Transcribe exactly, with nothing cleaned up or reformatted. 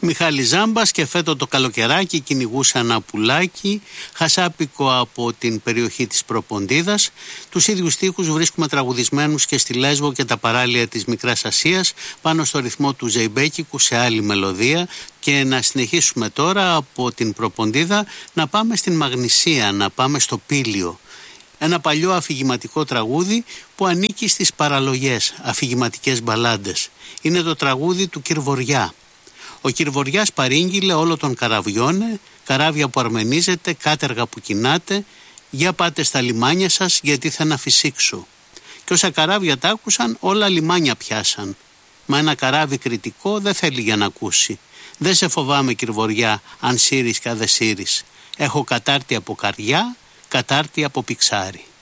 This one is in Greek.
Μιχάλης Ζάμπας και φέτο το καλοκαιράκι κυνηγούσε ένα πουλάκι, χασάπικο από την περιοχή της Προποντίδας. Τους ίδιους στίχους βρίσκουμε τραγουδισμένους και στη Λέσβο και τα παράλια της Μικράς Ασίας, πάνω στο ρυθμό του Ζεϊμπέκικου σε άλλη μελωδία. Και να συνεχίσουμε τώρα από την Προποντίδα να πάμε στην Μαγνησία, να πάμε στο Πήλιο. Ένα παλιό αφηγηματικό τραγούδι που ανήκει στις παραλογές, αφηγηματικές μπαλάντες. Είναι το τραγούδι του Κυρβοριά. Ο Κυρβοριάς παρήγγειλε όλο τον καραβιώνε, καράβια που αρμενίζετε, κάτεργα που κινάτε, για πάτε στα λιμάνια σας γιατί θα να φυσήξω. Και όσα καράβια τα άκουσαν όλα λιμάνια πιάσαν. Μα ένα καράβι κριτικό δεν θέλει για να ακούσει. Δεν σε φοβάμαι Κυρβοριά αν σύρεις κα δε σύρεις. Έχω κατάρτι από καρδιά, κατάρτι από πιξάρι.